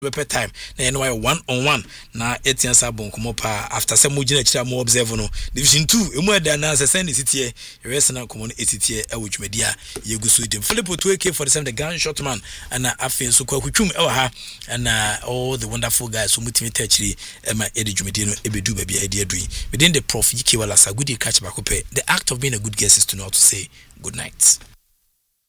bepe time na yɛn wayɛ 1-on-1 na ɛtia sa bonkomo pa after sɛ mo gyina kyira mo observe no division 2 emu ada na sɛ sɛ ne sitie yɛwɛs na komo no etitie ɛwɔ dwumadi a yɛgu so dim Philip 2AK47 the gunshot man ana afei so kwa kutwum ɛwɔ ha ana all the wonderful guys so mutimi ta kyiri ɛma ɛde dwumadi no ɛbedu baabi a ɛde adui within the prof UK wala sa good catch back up the act of being a good guest is to know how to say good night.